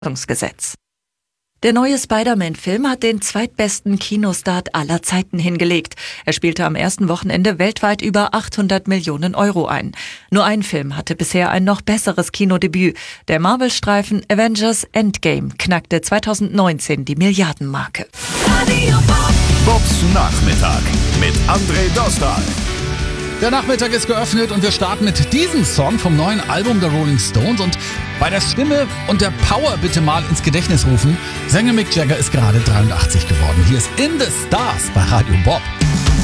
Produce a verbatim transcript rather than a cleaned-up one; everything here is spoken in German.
Gesetz. Der neue Spider-Man-Film hat den zweitbesten Kinostart aller Zeiten hingelegt. Er spielte am ersten Wochenende weltweit über achthundert Millionen Euro ein. Nur ein Film hatte bisher ein noch besseres Kinodebüt. Der Marvel-Streifen Avengers Endgame knackte zweitausendneunzehn die Milliardenmarke. Bobs Nachmittag mit André Dostal. Der Nachmittag ist geöffnet und wir starten mit diesem Song vom neuen Album der Rolling Stones. Und bei der Stimme und der Power bitte mal ins Gedächtnis rufen. Sänger Mick Jagger ist gerade dreiundachtzig geworden. Hier ist In the Stars bei Radio Bob.